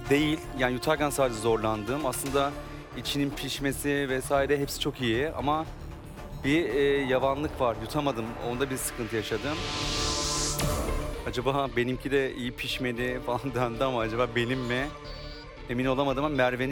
değil. Yani yutarken sadece zorlandım. Aslında içinin pişmesi vesaire hepsi çok iyi ama bir yavanlık var. Yutamadım. Onda bir sıkıntı yaşadım. Acaba benimki de iyi pişmedi falan dendi ama acaba benim mi? Emin olamadım ama Merve'nin